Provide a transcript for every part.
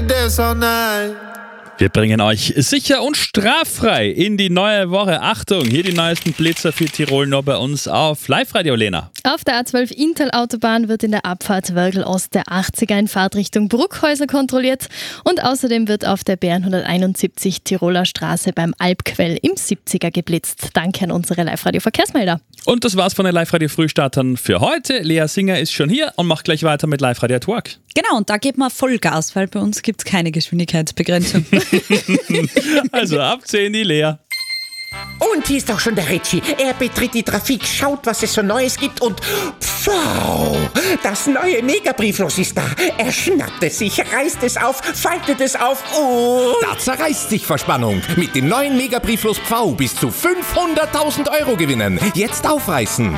dance all night. Wir bringen euch sicher und straffrei in die neue Woche. Achtung, hier die neuesten Blitzer für Tirol noch bei uns auf Live-Radio, Lena. Auf der A12 Intal-Autobahn wird in der Abfahrt Wörgl-Ost der 80er in Fahrtrichtung Bruckhäuser kontrolliert und außerdem wird auf der BR 171 Tiroler Straße beim Alpquell im 70er geblitzt. Danke an unsere Live-Radio-Verkehrsmelder. Und das war's von den Live-Radio-Frühstartern für heute. Lea Singer ist schon hier und macht gleich weiter mit Live-Radio at Work. Genau, und da geht man Vollgas, weil bei uns gibt es keine Geschwindigkeitsbegrenzung. Also ab 10 die Lea. Und hier ist auch schon der Ritchie. Er betritt die Trafik, schaut, was es so Neues gibt und pfau, das neue Megabrieflos ist da. Er schnappt es sich, reißt es auf, faltet es auf und... Da zerreißt sich Verspannung. Mit dem neuen Megabrieflos Pfau bis zu 500.000 € gewinnen. Jetzt aufreißen.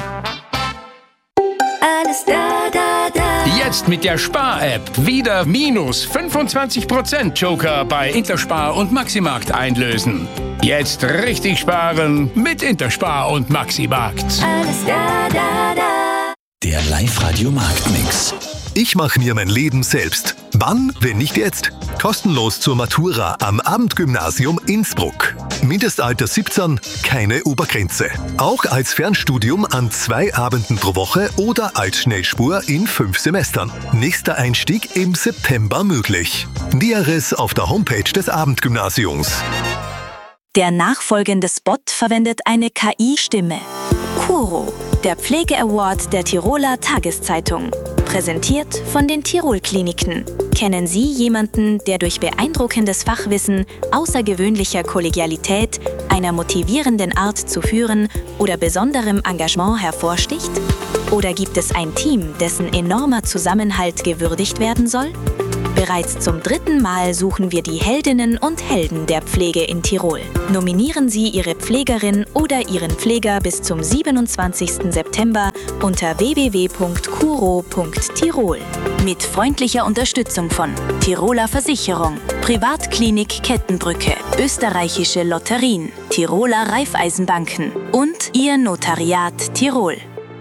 Alles da, da, da. Jetzt mit der Spar-App wieder minus 25% Joker bei Interspar und Maximarkt einlösen. Jetzt richtig sparen mit Interspar und Maximarkt. Alles da, da, da. Der Live-Radio Marktmix. Ich mache mir mein Leben selbst. Wann, wenn nicht jetzt? Kostenlos zur Matura am Abendgymnasium Innsbruck. Mindestalter 17, keine Obergrenze. Auch als Fernstudium an 2 Abenden pro Woche oder als Schnellspur in 5 Semestern. Nächster Einstieg im September möglich. Näheres auf der Homepage des Abendgymnasiums. Der nachfolgende Spot verwendet eine KI-Stimme. Kuro, der Pflege-Award der Tiroler Tageszeitung. Präsentiert von den Tirol-Kliniken. Kennen Sie jemanden, der durch beeindruckendes Fachwissen, außergewöhnlicher Kollegialität, einer motivierenden Art zu führen oder besonderem Engagement hervorsticht? Oder gibt es ein Team, dessen enormer Zusammenhalt gewürdigt werden soll? Bereits zum 3. Mal suchen wir die Heldinnen und Helden der Pflege in Tirol. Nominieren Sie Ihre Pflegerin oder Ihren Pfleger bis zum 27. September unter www.kuro.tirol. Mit freundlicher Unterstützung von Tiroler Versicherung, Privatklinik Kettenbrücke, Österreichische Lotterien, Tiroler Raiffeisenbanken und Ihr Notariat Tirol.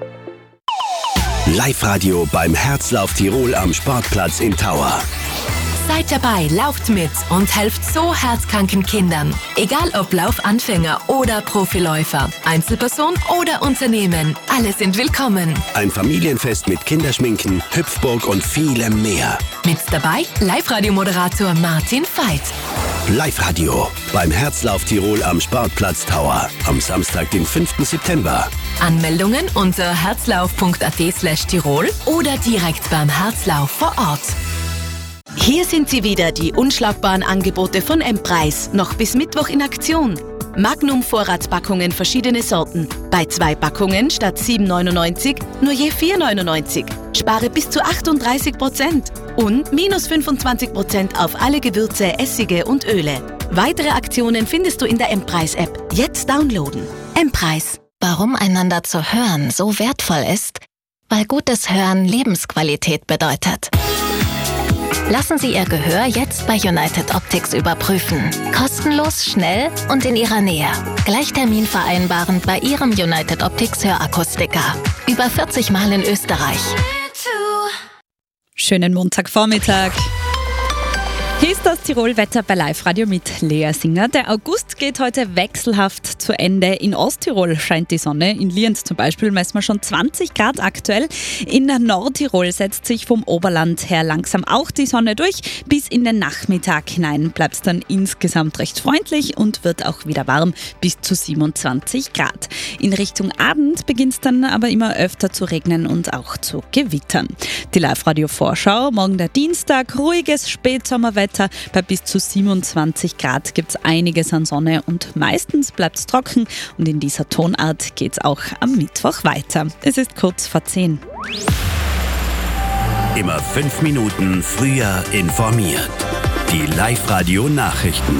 Live-Radio beim Herzlauf Tirol am Sportplatz in Tauer. Seid dabei, lauft mit und helft so herzkranken Kindern. Egal ob Laufanfänger oder Profiläufer, Einzelperson oder Unternehmen, alle sind willkommen. Ein Familienfest mit Kinderschminken, Hüpfburg und vielem mehr. Mit dabei Live-Radio-Moderator Martin Veit. Live-Radio beim Herzlauf Tirol am Sportplatz Tauer am Samstag, den 5. September. Anmeldungen unter herzlauf.at/Tirol oder direkt beim Herzlauf vor Ort. Hier sind sie wieder, die unschlagbaren Angebote von M-Preis. Noch bis Mittwoch in Aktion. Magnum-Vorratspackungen verschiedene Sorten. Bei 2 Packungen statt 7,99 nur je 4,99. Spare bis zu 38% und minus 25% auf alle Gewürze, Essige und Öle. Weitere Aktionen findest du in der M-Preis-App. Jetzt downloaden. M-Preis. Warum einander zu hören so wertvoll ist? Weil gutes Hören Lebensqualität bedeutet. Lassen Sie Ihr Gehör jetzt bei United Optics überprüfen. Kostenlos, schnell und in Ihrer Nähe. Gleich Termin vereinbaren bei Ihrem United Optics Hörakustiker. Über 40 Mal in Österreich. Schönen Montagvormittag. Hier ist das Tirol-Wetter bei Live-Radio mit Lea Singer. Der August geht heute wechselhaft zu Ende. In Osttirol scheint die Sonne. In Lienz zum Beispiel messen wir schon 20 Grad aktuell. In Nordtirol setzt sich vom Oberland her langsam auch die Sonne durch. Bis in den Nachmittag hinein bleibt es dann insgesamt recht freundlich und wird auch wieder warm bis zu 27 Grad. In Richtung Abend beginnt es dann aber immer öfter zu regnen und auch zu gewittern. Die Live-Radio-Vorschau, morgen der Dienstag, ruhiges Spätsommerwetter. Bei bis zu 27 Grad gibt es einiges an Sonne und meistens bleibt es trocken und in dieser Tonart geht es auch am Mittwoch weiter. Es ist kurz vor 10. Immer 5 Minuten früher informiert. Die Live-Radio-Nachrichten.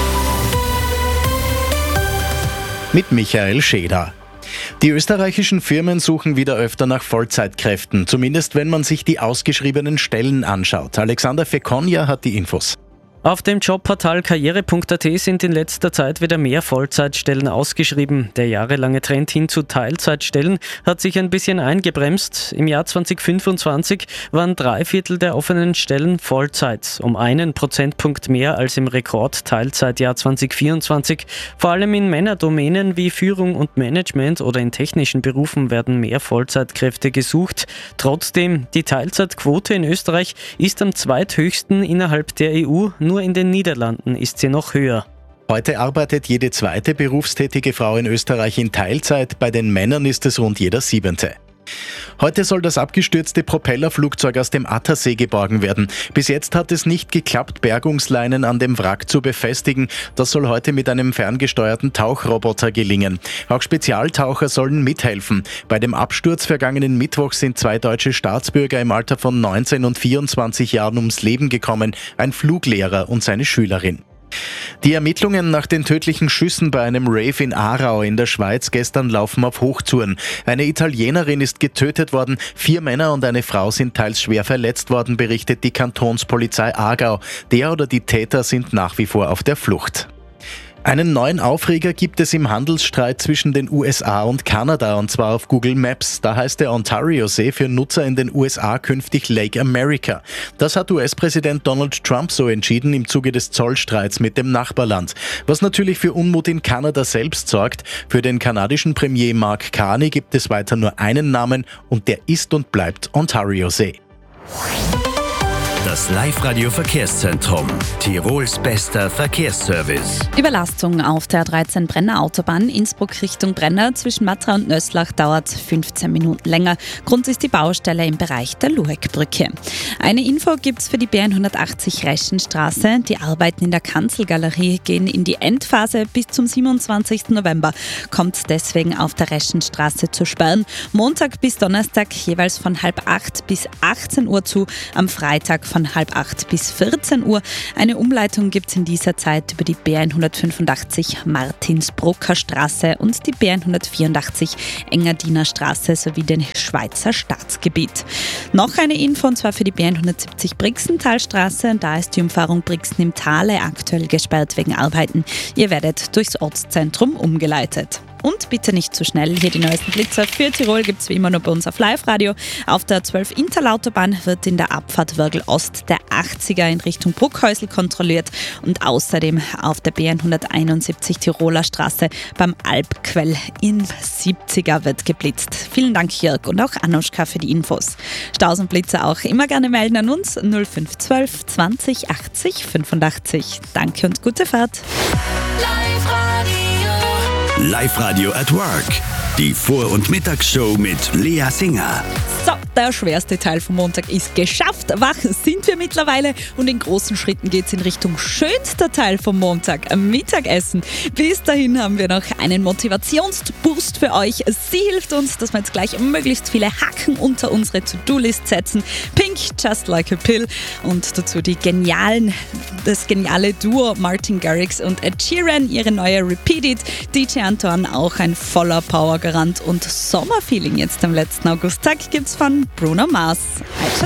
Mit Michael Scheder. Die österreichischen Firmen suchen wieder öfter nach Vollzeitkräften, zumindest wenn man sich die ausgeschriebenen Stellen anschaut. Alexander Fekonja hat die Infos. Auf dem Jobportal karriere.at sind in letzter Zeit wieder mehr Vollzeitstellen ausgeschrieben. Der jahrelange Trend hin zu Teilzeitstellen hat sich ein bisschen eingebremst. Im Jahr 2025 waren 3/4 der offenen Stellen Vollzeit, um 1 Prozentpunkt mehr als im Rekord-Teilzeitjahr 2024. Vor allem in Männerdomänen wie Führung und Management oder in technischen Berufen werden mehr Vollzeitkräfte gesucht. Trotzdem, die Teilzeitquote in Österreich ist am zweithöchsten innerhalb der EU. Nur in den Niederlanden ist sie noch höher. Heute arbeitet jede zweite berufstätige Frau in Österreich in Teilzeit, bei den Männern ist es rund jeder 7. Heute soll das abgestürzte Propellerflugzeug aus dem Attersee geborgen werden. Bis jetzt hat es nicht geklappt, Bergungsleinen an dem Wrack zu befestigen. Das soll heute mit einem ferngesteuerten Tauchroboter gelingen. Auch Spezialtaucher sollen mithelfen. Bei dem Absturz vergangenen Mittwoch sind 2 deutsche Staatsbürger im Alter von 19 und 24 Jahren ums Leben gekommen, ein Fluglehrer und seine Schülerin. Die Ermittlungen nach den tödlichen Schüssen bei einem Rave in Aarau in der Schweiz gestern laufen auf Hochtouren. Eine Italienerin ist getötet worden, 4 Männer und eine Frau sind teils schwer verletzt worden, berichtet die Kantonspolizei Aargau. Der oder die Täter sind nach wie vor auf der Flucht. Einen neuen Aufreger gibt es im Handelsstreit zwischen den USA und Kanada, und zwar auf Google Maps. Da heißt der Ontario-See für Nutzer in den USA künftig Lake America. Das hat US-Präsident Donald Trump so entschieden im Zuge des Zollstreits mit dem Nachbarland. Was natürlich für Unmut in Kanada selbst sorgt. Für den kanadischen Premier Mark Carney gibt es weiter nur einen Namen und der ist und bleibt Ontario-See. Das Live-Radio-Verkehrszentrum. Tirols bester Verkehrsservice. Überlastung auf der 13 Brenner Autobahn Innsbruck Richtung Brenner zwischen Matra und Nöslach dauert 15 Minuten länger. Grund ist die Baustelle im Bereich der Lueckbrücke. Eine Info gibt's für die B180 Reschenstraße. Die Arbeiten in der Kanzelgalerie gehen in die Endphase. Bis zum 27. November kommt deswegen auf der Reschenstraße zu Sperren. Montag bis Donnerstag jeweils von 7:30 bis 18 Uhr zu, am Freitag von 7:30 bis 14 Uhr. Eine Umleitung gibt es in dieser Zeit über die B185 Martinsbrucker Straße und die B184 Engadiner Straße sowie den Schweizer Staatsgebiet. Noch eine Info, und zwar für die B170 Brixentalstraße. Da ist die Umfahrung Brixen im Tale aktuell gesperrt wegen Arbeiten. Ihr werdet durchs Ortszentrum umgeleitet. Und bitte nicht zu schnell, hier die neuesten Blitzer für Tirol gibt es wie immer nur bei uns auf Live-Radio. Auf der 12 Interlautobahn wird in der Abfahrt Wörgl Ost der 80er in Richtung Bruckhäusl kontrolliert und außerdem auf der B171 Tiroler Straße beim Alpquell in 70er wird geblitzt. Vielen Dank Jörg und auch Anuschka für die Infos. Staus und Blitzer auch immer gerne melden an uns 0512 20 80 85. Danke und gute Fahrt. Live-Radio at Work. Die Vor- und Mittagsshow mit Lea Singer. So, der schwerste Teil vom Montag ist geschafft. Wach sind wir mittlerweile und in großen Schritten geht es in Richtung schönster Teil vom Montag, Mittagessen. Bis dahin haben wir noch einen Motivationsboost für euch. Sie hilft uns, dass wir jetzt gleich möglichst viele Haken unter unsere To-Do-List setzen. Pink, Just Like a Pill und dazu das geniale Duo Martin Garrix und Ed Sheeran, ihre neue Repeat It. DJ Anton auch ein voller Powergarant und Sommerfeeling jetzt am letzten Augusttag gibt's von Bruno Mars.